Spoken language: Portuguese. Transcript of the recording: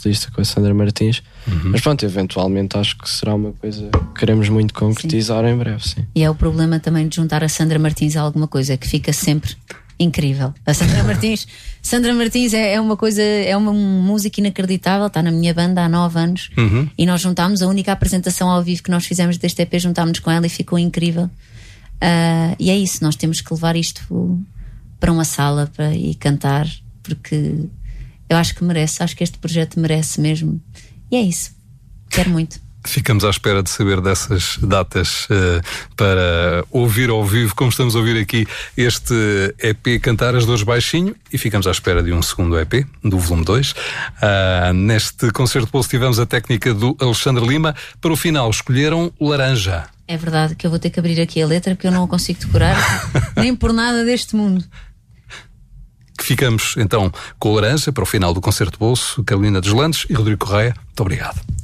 solista com a Sandra Martins. Mas pronto, eventualmente acho que será uma coisa que queremos muito concretizar em breve, sim. E é o problema também de juntar a Sandra Martins a alguma coisa, que fica sempre incrível. A Sandra Martins é uma coisa, é uma música inacreditável. Está na minha banda há 9 anos e nós juntámos, a única apresentação ao vivo que nós fizemos deste EP, juntámos com ela e ficou incrível. E é isso, nós temos que levar isto para uma sala e cantar, porque eu acho que merece, acho que este projeto merece mesmo. E é isso, quero muito. Ficamos à espera de saber dessas datas para ouvir ao vivo, como estamos a ouvir aqui este EP Cantar as Dores Baixinho, e ficamos à espera de um segundo EP, do volume 2. Neste concerto de bolso tivemos a técnica do Alexandre Lima. Para o final escolheram Laranja. É verdade que eu vou ter que abrir aqui a letra, porque eu não a consigo decorar nem por nada deste mundo. Ficamos então com Laranja para o final do concerto de bolso. Carolina Deslandes e Rodrigo Correia, muito obrigado.